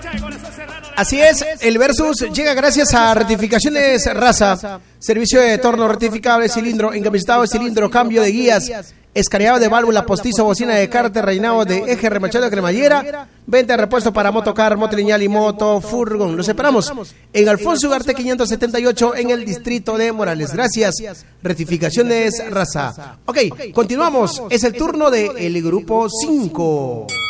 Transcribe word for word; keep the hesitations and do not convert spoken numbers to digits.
Así es, el Versus llega gracias a Rectificaciones Raza, servicio de torno rectificable, cilindro, encamisado de cilindro, cambio de guías, escaneado de válvula, postizo, bocina de cárter, reinado de eje, remachado de cremallera, venta de repuesto para motocar, moto lineal y moto furgón. Los esperamos en Alfonso Ugarte quinientos setenta y ocho en el distrito de Morales. Gracias, Rectificaciones Raza. Ok, continuamos, es el turno del grupo cinco.